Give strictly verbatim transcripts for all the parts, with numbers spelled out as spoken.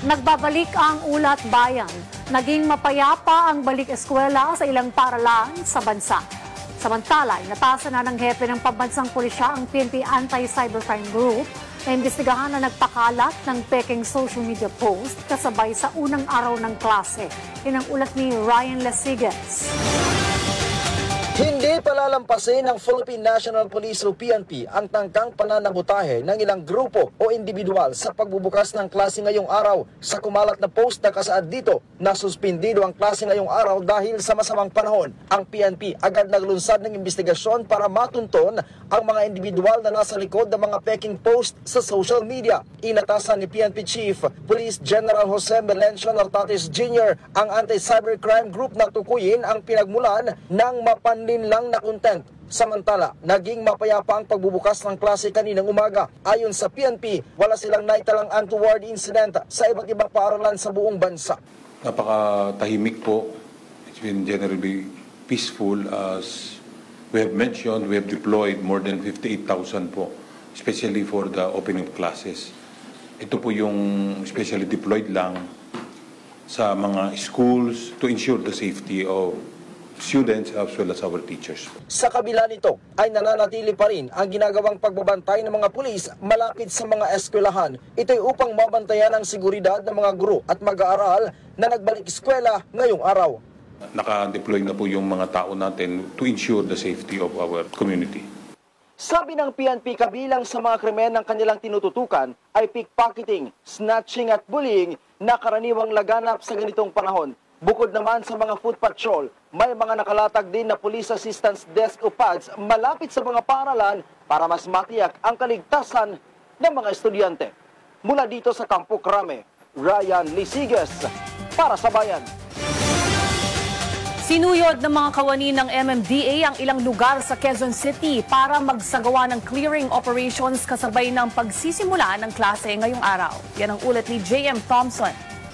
Nagbabalik ang Ulat Bayan. Naging mapayapa ang balik eskwela sa ilang paaralan sa bansa. Samantala, inatasan na ng hepe ng pambansang pulisya ang P N P Anti-Cybercrime Group na imbestigahan na nagpakalat ng peking social media post kasabay sa unang araw ng klase. Yan ang ulat ni Ryan Lesigas. Hindi palalampasin ng Philippine National Police o P N P ang tangkang pananabutahe ng ilang grupo o individual sa pagbubukas ng klase ngayong araw. Sa kumalat na post na kasaad dito, nasuspindido ang klase ngayong araw dahil sa masamang panahon. Ang P N P agad naglunsad ng investigasyon para matunton ang mga individual na nasa likod ng mga peking post sa social media. Inatasan ni P N P Chief Police General Jose Melencio Nartates Junior ang Anti-Cybercrime Group na tukuyin ang pinagmulan ng mapan lang na content. Samantala, naging mapayapa ang pagbubukas ng klase kaninang umaga. Ayon sa P N P, wala silang naitalang untoward incident sa iba't ibang paaralan sa buong bansa. Napakatahimik po. It's been generally peaceful. As we have mentioned, we have deployed more than fifty-eight thousand po, especially for the opening of classes. Ito po yung especially deployed lang sa mga schools to ensure the safety of students as well as our teachers. Sa kabila nito ay nananatili pa rin ang ginagawang pagbabantay ng mga pulis malapit sa mga eskwelahan. Ito'y upang mabantayan ang seguridad ng mga guro at mag-aaral na nagbalik eskwela ngayong araw. Naka-deploy na po yung mga tao natin to ensure the safety of our community. Sabi ng P N P, kabilang sa mga krimen ng kanilang tinututukan ay pickpocketing, snatching at bullying na karaniwang laganap sa ganitong panahon. Bukod naman sa mga foot patrol, may mga nakalatag din na police assistance desk o pads malapit sa mga paaralan para mas matiyak ang kaligtasan ng mga estudyante. Mula dito sa Campo Crame, Ryan Lesigas para sa Bayan. Sinuyod ng mga kawani ng M M D A ang ilang lugar sa Quezon City para magsagawa ng clearing operations kasabay ng pagsisimula ng klase ngayong araw. Yan ang ulat ni J M Thompson.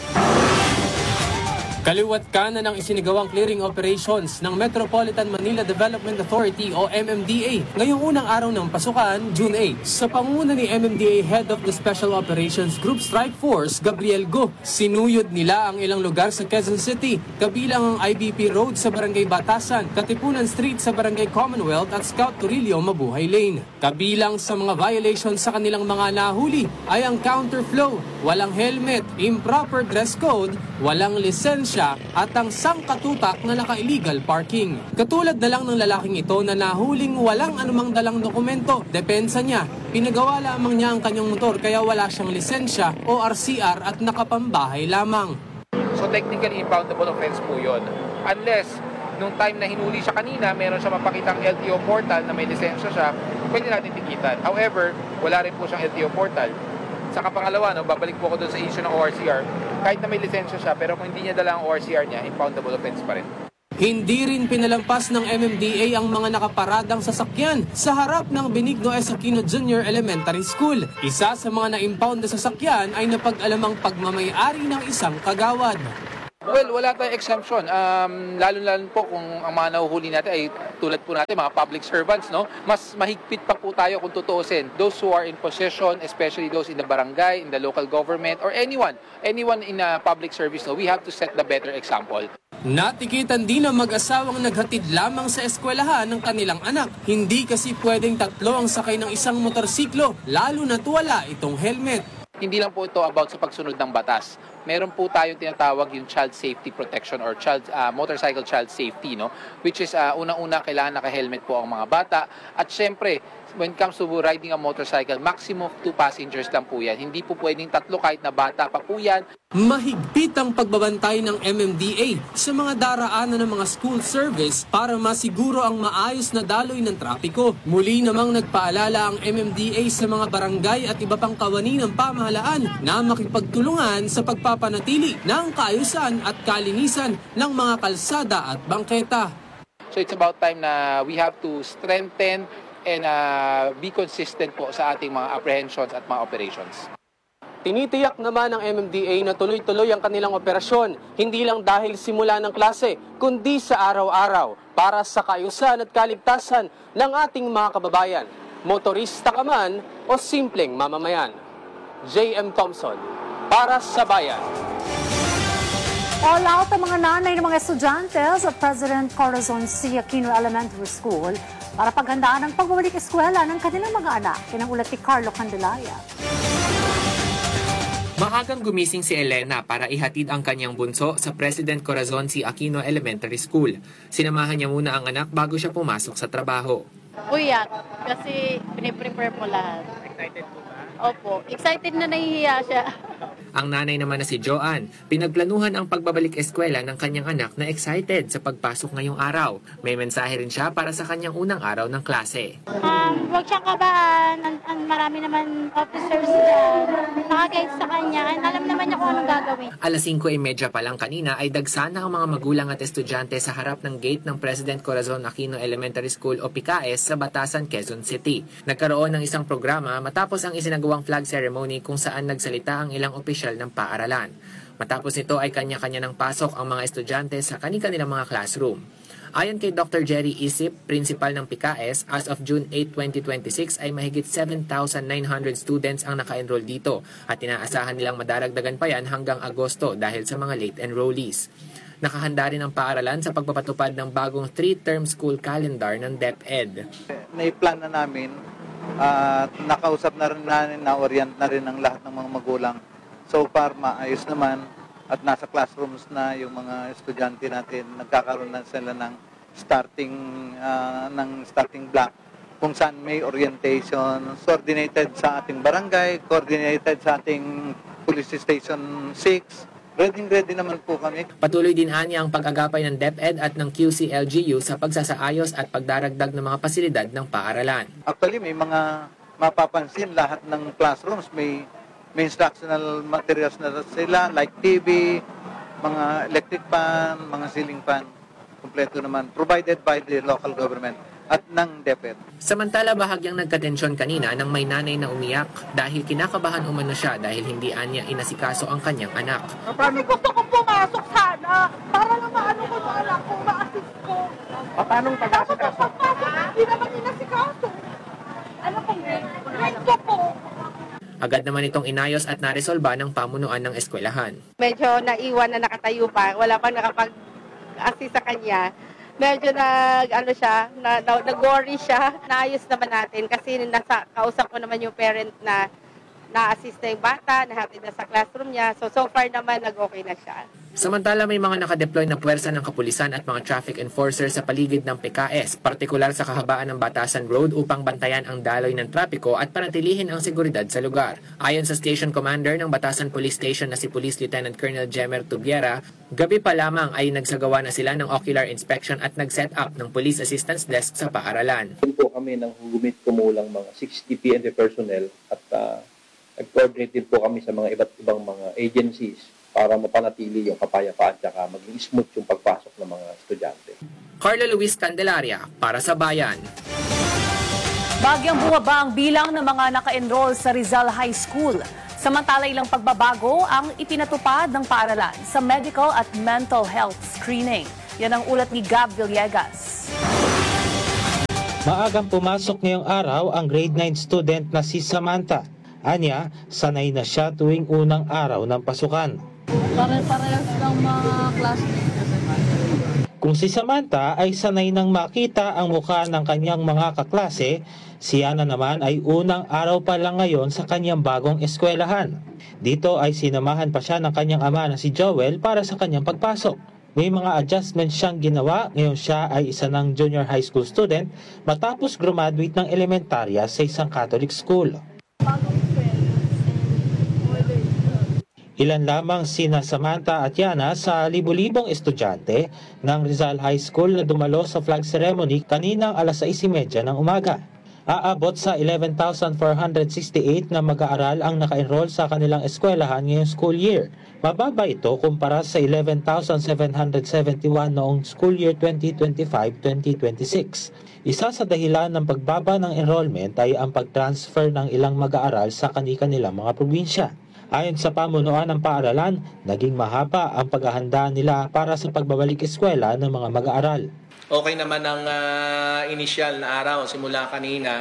Kaliwat kanan ng isinagawang clearing operations ng Metropolitan Manila Development Authority o M M D A ngayong unang araw ng pasukan, June eighth. Sa panguna ni M M D A Head of the Special Operations Group Strike Force, Gabriel Go, sinuyod nila ang ilang lugar sa Quezon City, kabilang ang I B P Road sa Barangay Batasan, Katipunan Street sa Barangay Commonwealth at Scout Torillo Mabuhay Lane. Kabilang sa mga violations sa kanilang mga nahuli ay ang counterflow, walang helmet, improper dress code, walang lisensya at ang sangkatutak na naka-illegal parking. Katulad na lang ng lalaking ito na nahuling walang anumang dalang dokumento. Depensa niya, pinagawa lamang niya ang kanyang motor kaya wala siyang lisensya o R C R at nakapambahay lamang. So technically impoundable offense po yun. Unless nung time na hinuli siya kanina, meron siya mapakitang L T O portal na may lisensya siya, pwede natin tikitan. However, wala rin po siyang L T O portal. Sa kapangalawa, no, babalik po ako doon sa issue ng O R C R. Kahit na may lisensya siya, pero kung hindi niya dala ang O R C R niya, impoundable offense pa rin. Hindi rin pinalampas ng M M D A ang mga nakaparadang sasakyan sa harap ng Benigno S. Aquino Junior Elementary School. Isa sa mga na-impound na sasakyan ay napag-alamang pagmamayari ng isang kagawad. Well, wala tayong exemption. Um, lalo-lalo po kung ang mga nahuhuli natin ay tulad po natin, mga public servants, no? Mas mahigpit pa po tayo kung tutuusin. Those who are in possession, especially those in the barangay, in the local government, or anyone, anyone in a public service, no? We have to set the better example. Natikitan din ang mag-asawang naghatid lamang sa eskwelahan ng kanilang anak. Hindi kasi pwedeng tatlo ang sakay ng isang motorsiklo, lalo na't wala itong helmet. Hindi lang po ito about sa pagsunod ng batas. Meron po tayong tinatawag yung child safety protection or child uh, motorcycle child safety, no? Which is uh, unang-una kailangan naka-helmet po ang mga bata. At syempre, when it comes to riding a motorcycle, maximum of two passengers lang po yan. Hindi po pwedeng tatlo kahit na bata pa po yan. Mahigpit ang pagbabantay ng M M D A sa mga daraanan ng mga school service para masiguro ang maayos na daloy ng trapiko. Muli namang nagpaalala ang M M D A sa mga barangay at iba pang kawani ng pamahalaan na makipagtulungan sa pagpapanatili ng kaayusan at kalinisan ng mga kalsada at bangketa. So it's about time na we have to strengthen and uh, be consistent po sa ating mga apprehensions at mga operations. Tinitiyak naman ng M M D A na tuloy-tuloy ang kanilang operasyon, hindi lang dahil simula ng klase, kundi sa araw-araw para sa kaayusan at kaligtasan ng ating mga kababayan, motorista ka man o simpleng mamamayan. J M Thompson para sa bayan. All out ang mga nanay ng mga estudyante sa President Corazon C. Aquino Elementary School para paghandaan ang pagbabalik eskwela ng kanilang mga anak. Kinangulat ni Carlo Candelaria. Maagang gumising si Elena para ihatid ang kanyang bunso sa President Corazon C. Aquino Elementary School. Sinamahan niya muna ang anak bago siya pumasok sa trabaho. Uyak, kasi piniprepare po lahat. Excited po ba? Opo, excited na nahihiya siya. Ang nanay naman na si Joanne, pinagplanuhan ang pagbabalik eskwela ng kanyang anak na excited sa pagpasok ngayong araw. May mensahe rin siya para sa kanyang unang araw ng klase. Um, huwag siyang kabahan. An- an- marami naman officers na nakaguide sa kanya. And alam naman niya kung anong gagawin. Alas singko trenta pa lang kanina ay dagsa na ang mga magulang at estudyante sa harap ng gate ng President Corazon Aquino Elementary School o P C A E S sa Batasan, Quezon City. Nagkaroon ng isang programa matapos ang isinagawang flag ceremony kung saan nagsalita ang ilang opisyal ng paaralan. Matapos nito ay kanya-kanya ng pasok ang mga estudyante sa kani-kanilang mga classroom. Ayon kay Doctor Jerry Isip, principal ng P C A E S, as of June eighth, twenty twenty-six ay mahigit seven thousand nine hundred students ang naka-enroll dito at inaasahan nilang madaragdagan pa yan hanggang Agosto dahil sa mga late enrollees. Nakahanda rin ang paaralan sa pagpapatupad ng bagong three-term school calendar ng DepEd. Naiplan na namin at uh, nakausap na rin namin, na-orient na rin ang lahat ng mga magulang. So far, maayos naman at nasa classrooms na yung mga estudyante natin. Nagkakaroon na sila ng starting uh, ng starting block kung saan may orientation, coordinated sa ating barangay, coordinated sa ating police station six. Ready ready naman po kami. Patuloy din anya ang pag-agapay ng DepEd at ng Q C L G U sa pagsasaayos at pagdaragdag ng mga pasilidad ng paaralan. Actually, may mga mapapansin lahat ng classrooms, may may instructional materials na sila like T V, mga electric fan, mga ceiling fan. Kompleto naman, provided by the local government at ng DepEd. Samantala, bahagyang nagkatensyon kanina nang may nanay na umiyak dahil kinakabahan umano siya dahil hindi anya inasikaso ang kanyang anak. Kasi gusto kong pumasok sana para lang maano ko yung anak ko, ma-assist ko. Paano pag-asikaso? Hindi naman inasikaso. Ano pong grade? Grade two po. Agad naman itong inayos at naresolba ng pamunuan ng eskwelahan. Medyo naiwan na nakatayo pa, wala pang nakapag-assist sa kanya. Medyo nag, ano siya, na, na, nag-worry siya. Naayos naman natin kasi nasa, kausap ko naman yung parent na na-assist na yung bata, nahatid na sa classroom niya. So, so far naman, nag-okay na siya. Samantala, may mga nakadeploy na puwersa ng kapulisan at mga traffic enforcers sa paligid ng P C A E S, partikular sa kahabaan ng Batasan Road upang bantayan ang daloy ng trapiko at panatilihin ang seguridad sa lugar. Ayon sa Station Commander ng Batasan Police Station na si Police Lieutenant Colonel Jemer Tubiera, gabi pa lamang ay nagsagawa na sila ng ocular inspection at nag-set up ng Police Assistance Desk sa paaralan. Doon po kami nang hugumit kumulang mga sixty P N P personnel at uh, nag-coordinate din po kami sa mga iba't ibang mga agencies para mapanatili yung kapayapaan at maging smooth yung pagpasok ng mga estudyante. Carlo Luis Candelaria para sa Bayan. Bagyang bumaba ang bilang ng mga naka-enroll sa Rizal High School. Samantala, ilang pagbabago ang ipinatupad ng paaralan sa medical at mental health screening. Yan ang ulat ni Gab Villegas. Maagang pumasok ngayong araw ang grade nine student na si Samantha. Anya, sanay na siya tuwing unang araw ng pasukan. Pare-parehas lang mga classmates kasi. Kung si Samantha ay sanay nang makita ang mukha ng kanyang mga kaklase, si Ana naman ay unang araw pa lang ngayon sa kanyang bagong eskwelahan. Dito ay sinamahan pa siya ng kanyang ama na si Joel para sa kanyang pagpasok. May mga adjustments siyang ginawa, ngayon siya ay isa ng junior high school student matapos graduate ng elementarya sa isang Catholic school. Ilan lamang sina Samantha at Yana sa libu-libong estudyante ng Rizal High School na dumalo sa flag ceremony kaninang alas sais trenta ng umaga. Aabot sa eleven thousand four hundred sixty-eight na mag-aaral ang naka-enroll sa kanilang eskwelahan ngayong school year. Mababa ito kumpara sa eleven thousand seven hundred seventy-one noong school year twenty twenty-five twenty twenty-six. Isa sa dahilan ng pagbaba ng enrollment ay ang pag-transfer ng ilang mag-aaral sa kani-kanilang mga probinsya. Ayon sa pamunuan ng paaralan, naging mahaba ang paghahanda nila para sa pagbabalik eskwela ng mga mag-aaral. Okay naman ang uh, initial na araw simula kanina.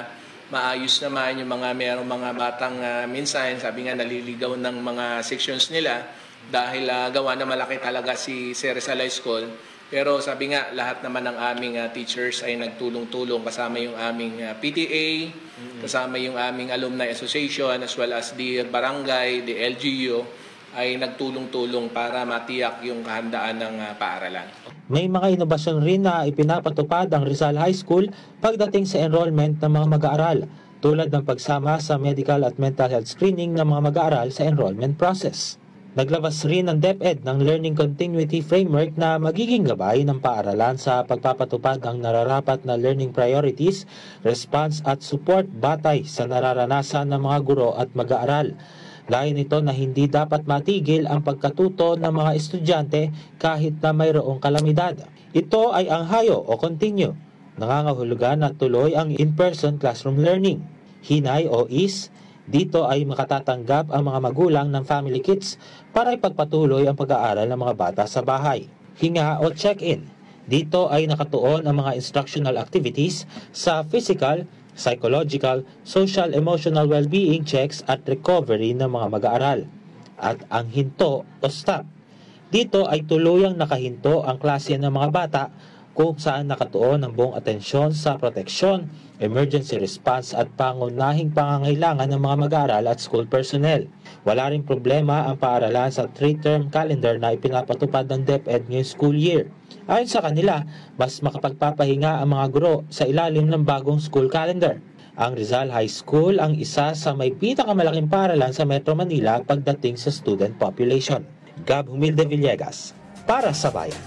maayos naman yung mga merong mga batang uh, minsan, sabi nga naliligaw ng mga sections nila dahil uh, gawa na malaki talaga si Rizal High School. Pero sabi nga, lahat naman ng aming uh, teachers ay nagtulong-tulong kasama yung aming uh, P T A, mm-hmm. kasama yung aming Alumni Association as well as the barangay, the L G U ay nagtulong-tulong para matiyak yung kahandaan ng uh, paaralan. May mga inobasyon rin na ipinapatupad ang Rizal High School pagdating sa enrollment ng mga mag-aaral, tulad ng pagsama sa medical at mental health screening ng mga mag-aaral sa enrollment process. Naglabas rin ng DepEd ng Learning Continuity Framework na magiging gabay ng paaralan sa pagpapatupad ng nararapat na learning priorities, response at support batay sa nararanasan ng mga guro at mag-aaral. Layo nito na hindi dapat matigil ang pagkatuto ng mga estudyante kahit na mayroong kalamidad. Ito ay ang hayo o continue. Nangangahulugan na tuloy ang in-person classroom learning. Hinay o is, dito ay makatatanggap ang mga magulang ng family kits para ipagpatuloy ang pag-aaral ng mga bata sa bahay. Hinga o check-in, dito ay nakatuon ang mga instructional activities sa physical, psychological, social, emotional well-being checks at recovery ng mga mag-aaral. At ang hinto o stop, dito ay tuluyang nakahinto ang klase ng mga bata kung saan nakatuon ang buong atensyon sa proteksyon, emergency response at pangunahing pangangailangan ng mga mag-aaral at school personnel. Wala ring problema ang paaralan sa three-term calendar na ipinapatupad ng DepEd ngayong school year. Ayon sa kanila, mas makapagpapahinga ang mga guro sa ilalim ng bagong school calendar. Ang Rizal High School ang isa sa may pinakamalaking paaralan sa Metro Manila pagdating sa student population. Gab Humilde Villegas, para sa Bayan.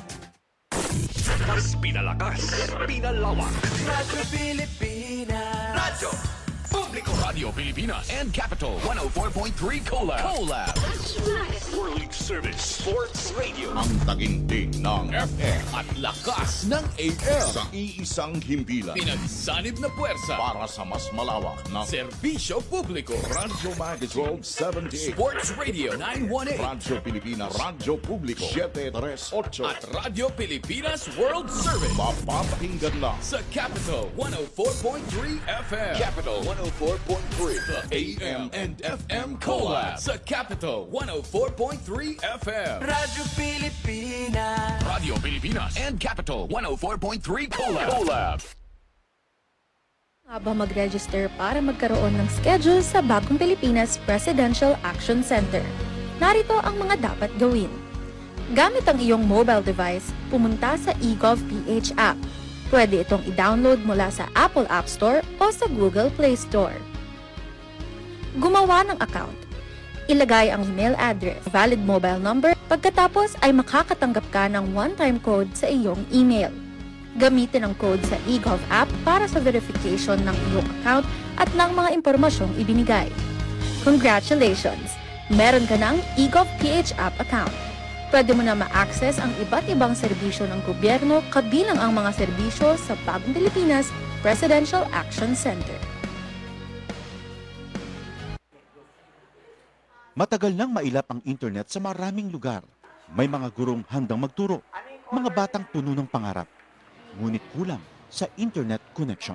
Mas pinalakas, pinalawak. Radyo Pilipinas. Radyo Publiko. Radio Pilipinas and Capital one oh four point three Collab. Collab. World Service Sports Radio. Ang taginting ng F M at lakas ng A M. Sa iisang himpilan. Pinagsanib na puwersa para sa mas malawak na serbisyo publiko. Radyo Magazine seventy-eight. Sports Radio nine one eight. Radyo Pilipinas. Radyo Publiko seven thirty-eight. At Radyo Pilipinas World Service. Mapapakinggan lang sa Capital one oh four point three F M. Capital one oh four point three. The A M and F M Collab sa Capital one oh four point three F M. Radyo Pilipinas. Radio Pilipinas and Capital one oh four point three Collab. Collab. Nga ba mag-register para magkaroon ng schedule sa Bagong Pilipinas Presidential Action Center? Narito ang mga dapat gawin. Gamit ang iyong mobile device, pumunta sa eGovPH app. Pwede itong i-download mula sa Apple App Store o sa Google Play Store. Gumawa ng account. Ilagay ang email address, valid mobile number, pagkatapos ay makakatanggap ka ng one-time code sa iyong email. Gamitin ang code sa eGov app para sa verification ng iyong account at ng mga impormasyong ibinigay. Congratulations! Meron ka ng eGovPH app account. Pwede mo na ma-access ang iba't ibang serbisyo ng gobyerno kabilang ang mga serbisyo sa Bagong Pilipinas Presidential Action Center. Matagal nang mailap ang internet sa maraming lugar. May mga gurong handang magturo, mga batang puno ng pangarap. Ngunit kulang sa internet connection.